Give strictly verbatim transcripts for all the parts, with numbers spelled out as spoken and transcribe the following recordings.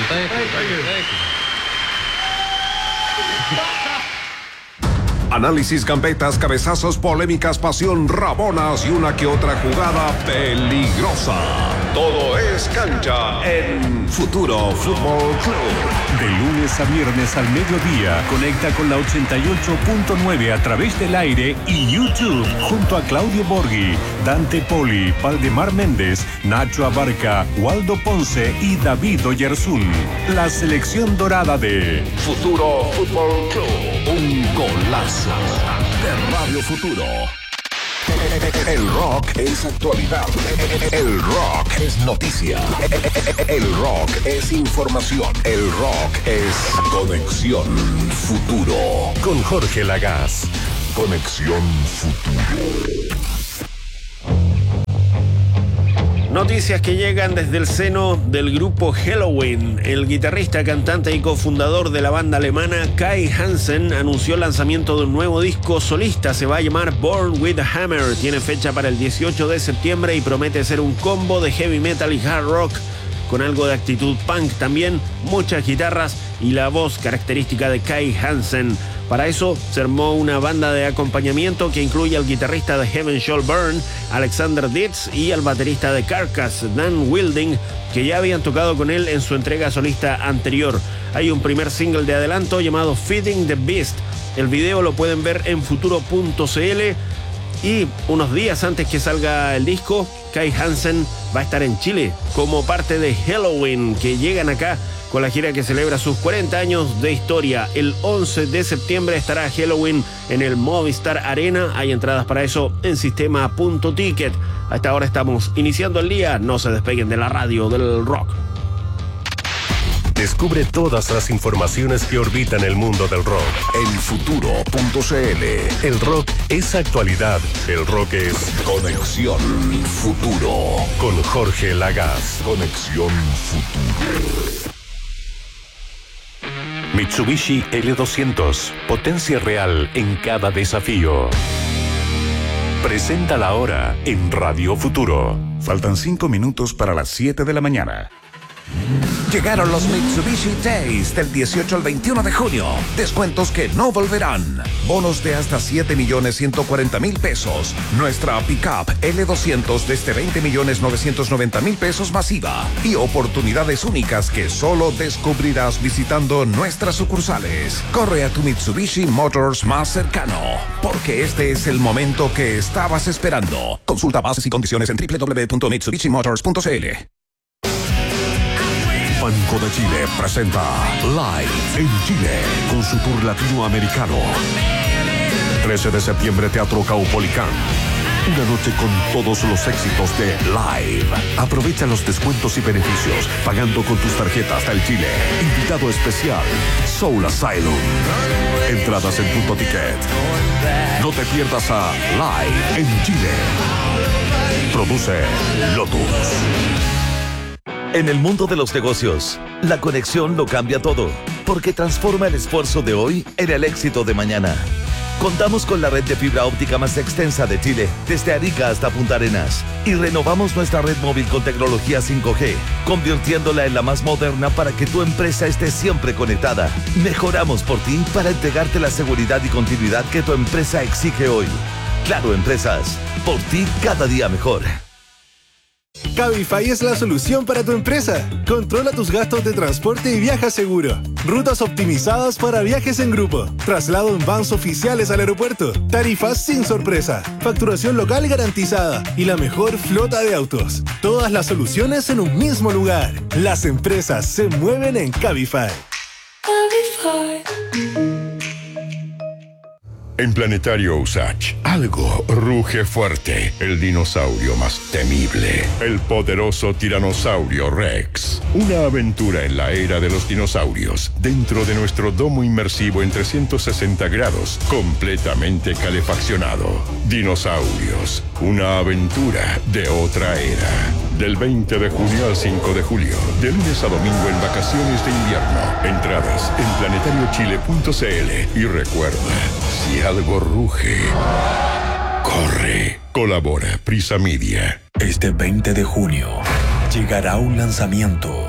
Thank you, thank you, thank you. Análisis, gambetas, cabezazos, polémicas, pasión, rabonas y una que otra jugada peligrosa. Todo es cancha en Futuro Fútbol Club. De lunes a viernes al mediodía, conecta con la ochenta y ocho punto nueve a través del aire y YouTube, junto a Claudio Borghi, Dante Poli, Valdemar Méndez, Nacho Abarca, Waldo Ponce y David Oyarzún. La selección dorada de Futuro Fútbol Club. Un golazo de Radio Futuro. El rock es actualidad. El rock es noticia. El rock es información. El rock es Conexión Futuro. con Jorge Lagaz. Conexión Futuro. Noticias que llegan desde el seno del grupo Helloween. El guitarrista, cantante y cofundador de la banda alemana Kai Hansen anunció el lanzamiento de un nuevo disco solista. Se va a llamar Born with a Hammer. Tiene fecha para el dieciocho de septiembre y promete ser un combo de heavy metal y hard rock con algo de actitud punk. También muchas guitarras y la voz característica de Kai Hansen. Para eso se armó una banda de acompañamiento que incluye al guitarrista de Heaven Shall Burn, Alexander Dietz, y al baterista de Carcass, Dan Wilding, que ya habían tocado con él en su entrega solista anterior. Hay un primer single de adelanto llamado Feeding the Beast. El video lo pueden ver en futuro punto c l y unos días antes que salga el disco, Kai Hansen va a estar en Chile como parte de Helloween, que llegan acá con la gira que celebra sus cuarenta años de historia. El once de septiembre estará Helloween en el Movistar Arena. Hay entradas para eso en sistema punto ticket. A esta hora estamos iniciando el día. No se despeguen de la radio del rock. Descubre todas las informaciones que orbitan el mundo del rock. En futuro punto c l. El rock es actualidad. El rock es Conexión Futuro. con Jorge Lagaz. Conexión Futuro. Mitsubishi L doscientos. Potencia real en cada desafío. Presenta la hora en Radio Futuro. Faltan cinco minutos para las siete de la mañana. Llegaron los Mitsubishi Days del dieciocho al veintiuno de junio. Descuentos que no volverán. Bonos de hasta siete millones ciento cuarenta mil pesos. Nuestra pickup L doscientos desde veinte millones novecientos noventa mil pesos masiva. Y oportunidades únicas que solo descubrirás visitando nuestras sucursales. Corre a tu Mitsubishi Motors más cercano, porque este es el momento que estabas esperando. Consulta bases y condiciones en doble u doble u doble u punto mitsubishi motors punto c l. Banco de Chile presenta Live en Chile con su tour latinoamericano. trece de septiembre, Teatro Caupolicán. Una noche con todos los éxitos de Live. Aprovecha los descuentos y beneficios pagando con tus tarjetas del Chile. Invitado especial, Soul Asylum. Entradas en Punto Ticket. No te pierdas a Live en Chile. Produce Lotus. En el mundo de los negocios, la conexión lo cambia todo, porque transforma el esfuerzo de hoy en el éxito de mañana. Contamos con la red de fibra óptica más extensa de Chile, desde Arica hasta Punta Arenas, y renovamos nuestra red móvil con tecnología cinco G, convirtiéndola en la más moderna para que tu empresa esté siempre conectada. Mejoramos por ti para entregarte la seguridad y continuidad que tu empresa exige hoy. Claro Empresas, por ti cada día mejor. Cabify es la solución para tu empresa. Controla tus gastos de transporte y viaja seguro. Rutas optimizadas para viajes en grupo. Traslado en vans oficiales al aeropuerto. Tarifas sin sorpresa. Facturación local garantizada. Y la mejor flota de autos. Todas las soluciones en un mismo lugar. Las empresas se mueven en Cabify. Cabify. En Planetario Usach, algo ruge fuerte. El dinosaurio más temible. El poderoso tiranosaurio Rex. Una aventura en la era de los dinosaurios. Dentro de nuestro domo inmersivo en trescientos sesenta grados. Completamente calefaccionado. Dinosaurios. Una aventura de otra era. Del veinte de junio al cinco de julio. De lunes a domingo en vacaciones de invierno. Entradas en planetario chile punto c l. Y recuerda, si algo ruge, corre. Colabora Prisa Media. Este veinte de junio llegará un lanzamiento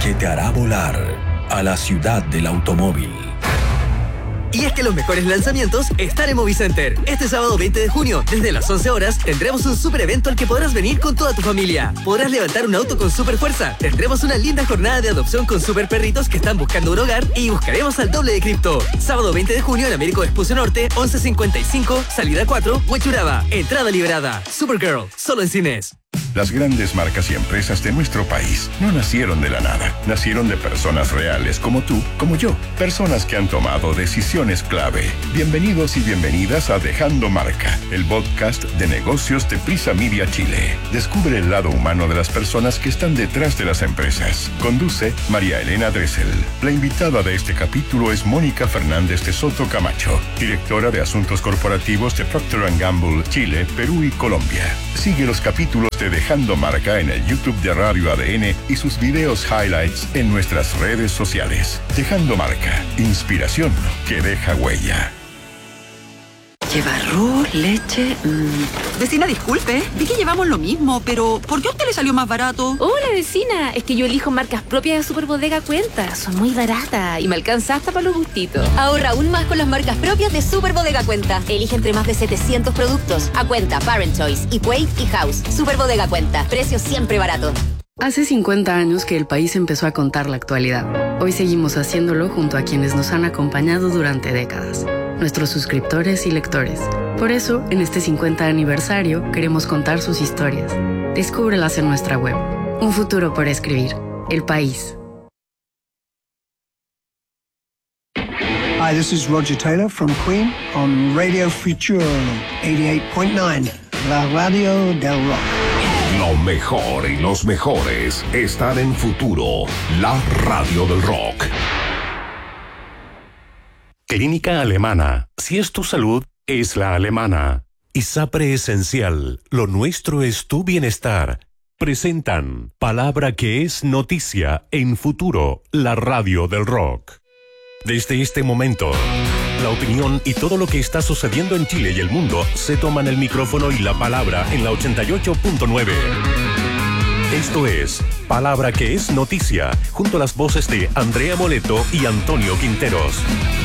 que te hará volar a la ciudad del automóvil. Y es que los mejores lanzamientos están en Movicenter. Este sábado veinte de junio, desde las once horas, tendremos un super evento al que podrás venir con toda tu familia. Podrás levantar un auto con super fuerza. Tendremos una linda jornada de adopción con super perritos que están buscando un hogar y buscaremos al doble de cripto. Sábado veinte de junio en Américo Vespucio Norte, once cincuenta y cinco, salida cuatro, Huechuraba. Entrada liberada. Supergirl, solo en cines. Las grandes marcas y empresas de nuestro país no nacieron de la nada. Nacieron de personas reales como tú, como yo. Personas que han tomado decisiones clave. Bienvenidos y bienvenidas a Dejando Marca, el podcast de negocios de Prisa Media Chile. Descubre el lado humano de las personas que están detrás de las empresas. Conduce María Elena Dressel. La invitada de este capítulo es Mónica Fernández de Soto Camacho, directora de Asuntos Corporativos de Procter and Gamble, Chile, Perú y Colombia. Sigue los capítulos de Dejando Marca en el YouTube de Radio A D N y sus videos highlights en nuestras redes sociales. Dejando Marca, inspiración que deja huella. Lleva arroz, leche... Mmm. Vecina, disculpe, vi que llevamos lo mismo, pero ¿por qué a usted le salió más barato? Hola, vecina, es que yo elijo marcas propias de Superbodega Cuenta. Son muy baratas y me alcanza hasta para los gustitos. Ahorra aún más con las marcas propias de Superbodega Cuenta. Elige entre más de setecientos productos. A Cuenta, Parent Choice, Equate y House. Superbodega Cuenta, precios siempre baratos. Hace cincuenta años que el país empezó a contar la actualidad. Hoy seguimos haciéndolo junto a quienes nos han acompañado durante décadas, nuestros suscriptores y lectores. Por eso, en este cincuenta aniversario, queremos contar sus historias. Descúbrelas en nuestra web. Un futuro por escribir. El País. Hi, this is Roger Taylor from Queen on Radio Futuro ochenta y ocho punto nueve, la radio del rock. Lo mejor y los mejores están en Futuro, la radio del rock. Clínica Alemana. Si es tu salud, es la alemana. ISAPRE Esencial. Lo nuestro es tu bienestar. Presentan Palabra que es noticia en Futuro, la radio del rock. Desde este momento, la opinión y todo lo que está sucediendo en Chile y el mundo se toman el micrófono y la palabra en la ochenta y ocho punto nueve. Esto es Palabra que es noticia, junto a las voces de Andrea Moleto y Antonio Quinteros.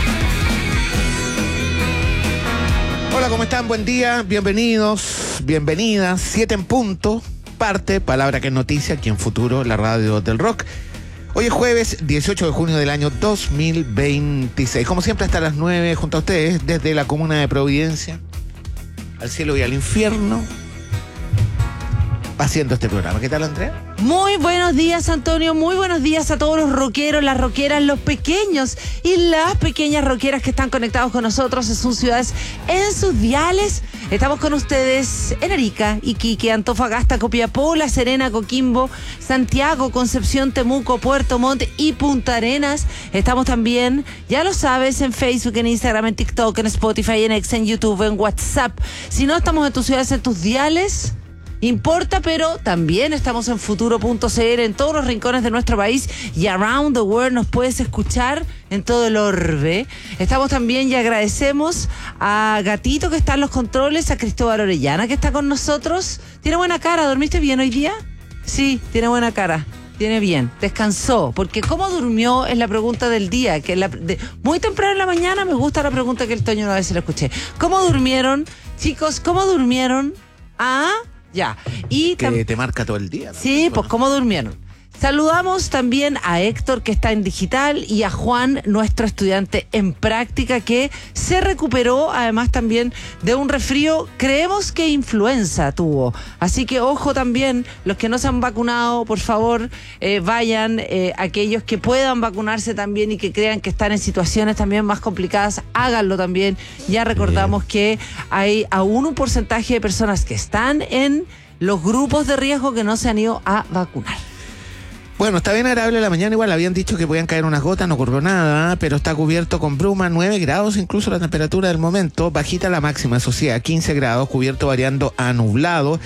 Hola, ¿cómo están? Buen día, bienvenidos, bienvenidas, siete en punto, parte Palabra que es noticia, aquí en Futuro, la radio del rock. Hoy es jueves dieciocho de junio del año dos mil veintiséis. Como siempre, hasta las nueve, junto a ustedes, desde la comuna de Providencia, al cielo y al infierno, haciendo este programa. ¿Qué tal, Andrea? Muy buenos días, Antonio. Muy buenos días a todos los rockeros, las rockeras, los pequeños y las pequeñas rockeras que están conectados con nosotros en sus ciudades, en sus diales. Estamos con ustedes en Arica, Iquique, Antofagasta, Copiapó, La Serena, Coquimbo, Santiago, Concepción, Temuco, Puerto Montt y Punta Arenas. Estamos también, ya lo sabes, en Facebook, en Instagram, en TikTok, en Spotify, en X, en YouTube, en WhatsApp. Si no estamos en tus ciudades, en tus diales, importa, pero también estamos en futuro punto c l en todos los rincones de nuestro país y around the world nos puedes escuchar en todo el orbe. Estamos también y agradecemos a Gatito que está en los controles, a Cristóbal Orellana que está con nosotros. Tiene buena cara, ¿dormiste bien hoy día? Sí, tiene buena cara. Tiene bien, descansó, porque ¿cómo durmió? Es la pregunta del día, que la, de, muy temprano en la mañana me gusta la pregunta que el Toño una vez se la escuché. ¿Cómo durmieron? Chicos, ¿cómo durmieron? Ah... Ya. Y que tam- te marca todo el día, ¿no? Sí, bueno. Pues cómo durmieron. Saludamos también a Héctor, que está en digital, y a Juan, nuestro estudiante en práctica, que se recuperó, además también de un resfrío, creemos que influenza tuvo. Así que ojo también, los que no se han vacunado, por favor, eh, vayan, eh, aquellos que puedan vacunarse también y que crean que están en situaciones también más complicadas, háganlo también. Ya recordamos Bien. que hay aún un porcentaje de personas que están en los grupos de riesgo que no se han ido a vacunar. Bueno, está bien agradable la mañana, igual habían dicho que podían caer unas gotas, no ocurrió nada, pero está cubierto con bruma, nueve grados incluso la temperatura del momento, bajita la máxima, eso sí, a quince grados, cubierto variando a nublado.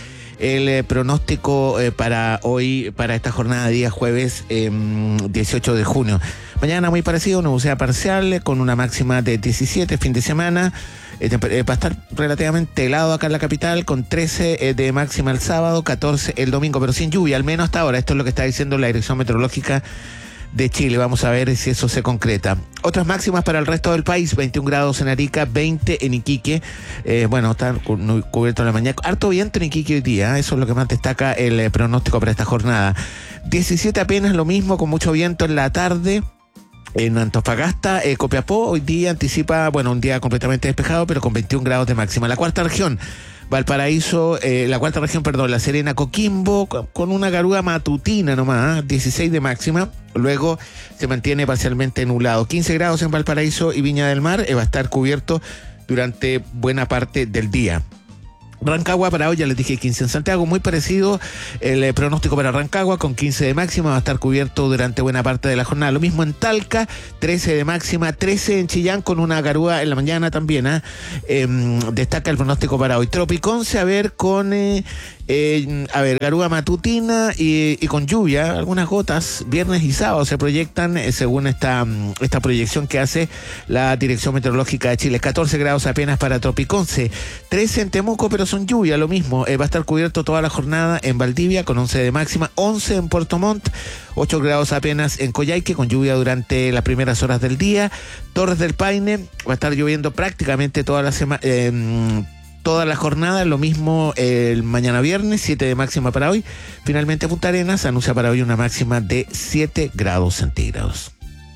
el eh, pronóstico eh, para hoy, para esta jornada de día jueves eh, dieciocho de junio. Mañana muy parecido, nubosidad parcial, con una máxima de diecisiete, fin de semana. Eh, eh, va a estar relativamente helado acá en la capital, con trece eh, de máxima el sábado, catorce el domingo, pero sin lluvia, al menos hasta ahora. Esto es lo que está diciendo la Dirección Meteorológica de Chile. Vamos a ver si eso se concreta. Otras máximas para el resto del país: veintiún grados en Arica, veinte en Iquique. Eh, bueno, está cu- cubierto en la mañana. Harto viento en Iquique hoy día, ¿eh? Eso es lo que más destaca el eh, pronóstico para esta jornada. diecisiete apenas, lo mismo, con mucho viento en la tarde. En Antofagasta, eh, Copiapó, hoy día anticipa, bueno, un día completamente despejado, pero con veintiún grados de máxima. La cuarta región, Valparaíso, eh, la cuarta región, perdón, La Serena, Coquimbo, con, con una garúa matutina nomás, ¿eh? dieciséis de máxima. Luego se mantiene parcialmente nublado. quince grados en Valparaíso y Viña del Mar, eh, va a estar cubierto durante buena parte del día. Rancagua para hoy, ya les dije quince en Santiago, muy parecido el eh, pronóstico para Rancagua, con quince de máxima, va a estar cubierto durante buena parte de la jornada. Lo mismo en Talca, trece de máxima, trece en Chillán, con una garúa en la mañana también. ¿eh? Eh, destaca el pronóstico para hoy. Tropiconce, a ver, con eh, eh, a ver, garúa matutina y, y con lluvia, algunas gotas, viernes y sábado se proyectan, eh, según esta, esta proyección que hace la Dirección Meteorológica de Chile. catorce grados apenas para Tropiconce, trece en Temuco, pero son lluvia, lo mismo. Eh, va a estar cubierto toda la jornada en Valdivia, con once de máxima, once en Puerto Montt, ocho grados apenas en Coyhaique, con lluvia durante las primeras horas del día. Torres del Paine, va a estar lloviendo prácticamente toda la semana. Eh, Toda la jornada, lo mismo el mañana viernes, siete de máxima para hoy. Finalmente Punta Arenas anuncia para hoy una máxima de siete grados centígrados.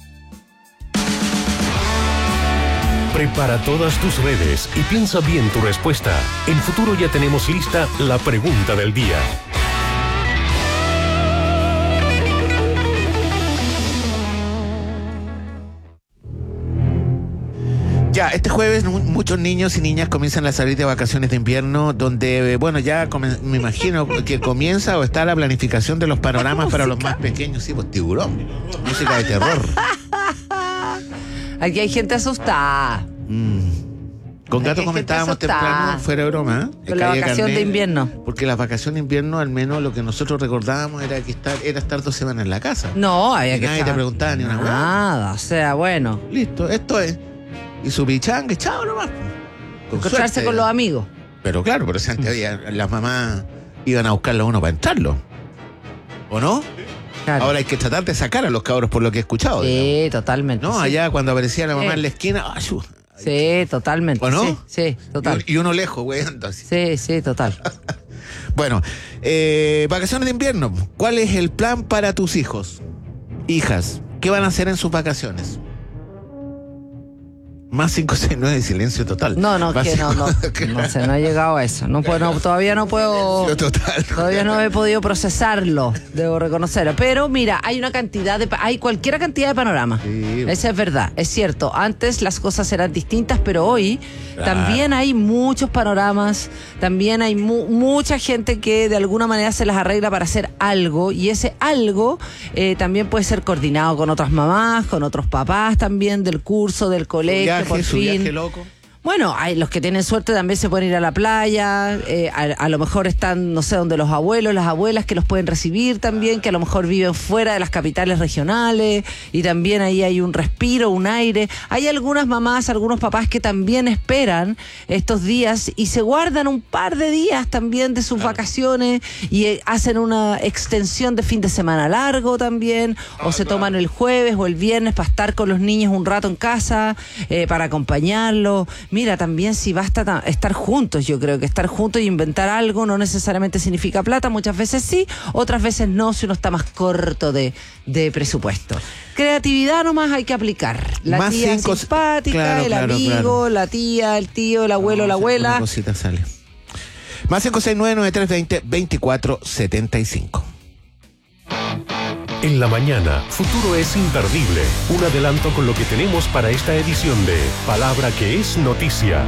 Prepara todas tus redes y piensa bien tu respuesta. En Futuro ya tenemos lista la pregunta del día. Ya, este jueves muchos niños y niñas comienzan a salir de vacaciones de invierno, donde, bueno, ya come, me imagino que comienza o está la planificación de los panoramas para los más pequeños. Sí, pues Tiburón, música de terror. Aquí hay gente asustada. Mm. Con Gato comentábamos temprano, fuera de broma, ¿eh? Con la vacación Carnel, de invierno. Porque la vacación de invierno, al menos lo que nosotros recordábamos era que estar, era estar dos semanas en la casa. No, había y que nadie estar... te preguntaba ni una cosa. Nada, o sea, bueno. Listo, esto es. Y su pichanga, chao nomás. Con Encontrarse suerte, con los amigos. Pero claro, pero si antes había, las mamás iban a buscarlo a uno para entrarlo. ¿O no? Claro. Ahora hay que tratar de sacar a los cabros, por lo que he escuchado. Sí, digamos. Totalmente. No, sí. Allá cuando aparecía la mamá sí. en la esquina. ¡Ay! Sí, totalmente. ¿O no? Sí, sí, total. Y, y uno lejos, güey. Sí, sí, total. Bueno, eh, vacaciones de invierno. ¿Cuál es el plan para tus hijos? Hijas, ¿qué van a hacer en sus vacaciones? Más cinco seis nueve, silencio total. No, no, Más que cinco, no, no, que no sé, no he llegado a eso. No puedo, no, todavía no puedo. Total. Todavía no he podido procesarlo, debo reconocerlo. Pero mira, hay una cantidad de, hay cualquier cantidad de panoramas. Sí. Esa es verdad, es cierto. Antes las cosas eran distintas, pero hoy claro. también hay muchos panoramas, también hay mu mucha gente que de alguna manera se las arregla para hacer algo, y ese algo eh, también puede ser coordinado con otras mamás, con otros papás también del curso, del colegio. Viaje, por su fin. Viaje loco. Bueno, hay los que tienen suerte también se pueden ir a la playa, eh, a, a lo mejor están, no sé, donde los abuelos, las abuelas que los pueden recibir también, que a lo mejor viven fuera de las capitales regionales y también ahí hay un respiro, un aire. Hay algunas mamás, algunos papás que también esperan estos días y se guardan un par de días también de sus claro. vacaciones y eh, hacen una extensión de fin de semana largo también, o se toman el jueves o el viernes para estar con los niños un rato en casa, eh, para acompañarlos. Mira, también si basta estar juntos, yo creo que estar juntos y inventar algo no necesariamente significa plata, muchas veces sí, otras veces no, si uno está más corto de, de presupuesto. Creatividad nomás hay que aplicar. La más tía cinco, simpática, claro, el claro, amigo, claro. la tía, el tío, el abuelo, no, la abuela. Una cosita sale. Más cinco seis nueve nueve tres dos cero veinticuatro setenta y cinco. En la mañana, Futuro es imperdible. Un adelanto con lo que tenemos para esta edición de Palabra que es Noticia.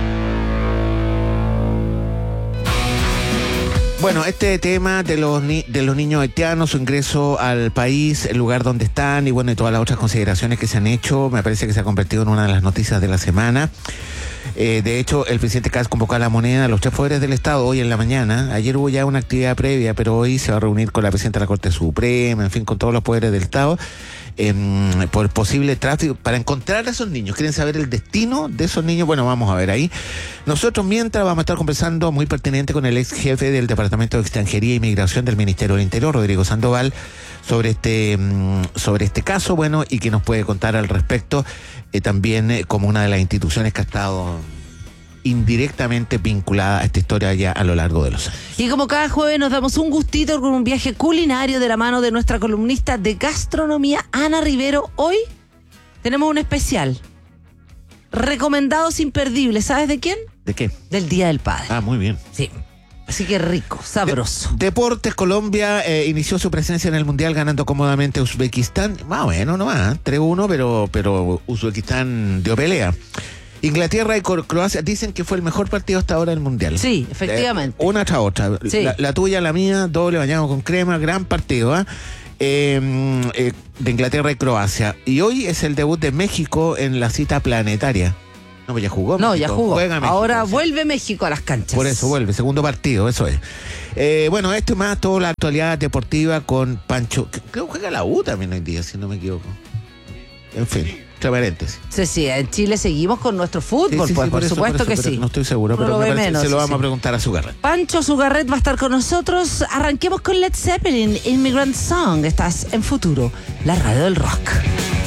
Bueno, este tema de los, ni de los niños haitianos, su ingreso al país, el lugar donde están y bueno, y todas las otras consideraciones que se han hecho, me parece que se ha convertido en una de las noticias de la semana. Eh, de hecho, el presidente Kast convocó a la moneda a los tres poderes del Estado hoy en la mañana. Ayer hubo ya una actividad previa, pero hoy se va a reunir con la presidenta de la Corte Suprema, en fin, con todos los poderes del Estado, eh, por posible tráfico, para encontrar a esos niños. ¿Quieren saber el destino de esos niños? Bueno, vamos a ver ahí. Nosotros, mientras, vamos a estar conversando muy pertinente con el ex jefe del Departamento de Extranjería e Inmigración del Ministerio del Interior, Rodrigo Sandoval, sobre este, sobre este caso, bueno, y que nos puede contar al respecto, eh, también eh, como una de las instituciones que ha estado indirectamente vinculada a esta historia ya a lo largo de los años. Y como cada jueves nos damos un gustito con un viaje culinario de la mano de nuestra columnista de gastronomía, Ana Rivero. Hoy tenemos un especial. Recomendados imperdibles. ¿Sabes de quién? ¿De qué? Del Día del Padre. Ah, muy bien. Sí. Así que rico, sabroso. De- Deportes, Colombia eh, inició su presencia en el Mundial ganando cómodamente a Uzbekistán. Más o menos nomás, tres uno, pero, pero Uzbekistán dio pelea. Inglaterra y Cro- Croacia dicen que fue el mejor partido hasta ahora del Mundial. Sí, efectivamente. Eh, una tras otra. Sí. La, la tuya, la mía, doble bañado con crema, gran partido, ¿ah? Eh, eh, de Inglaterra y Croacia. Y hoy es el debut de México en la cita planetaria. No, pues ya jugó. No, México. ya jugó. Juega México, Ahora sí. vuelve México a las canchas. Por eso vuelve, segundo partido, eso es. Eh, bueno, esto y más, toda la actualidad deportiva con Pancho. Creo que juega la U también hoy día, si no me equivoco. En fin, entre paréntesis. Sí, sí, en Chile seguimos con nuestro fútbol, Sí, sí, sí, pues, por, eso, supuesto eso, que pero sí. No estoy seguro, Uno pero lo me ve parece menos, que se lo sí, vamos sí. a preguntar a Sugarret. Pancho Sugarret va a estar con nosotros. Arranquemos con Led Zeppelin, Immigrant Song. Estás en Futuro, la radio del rock.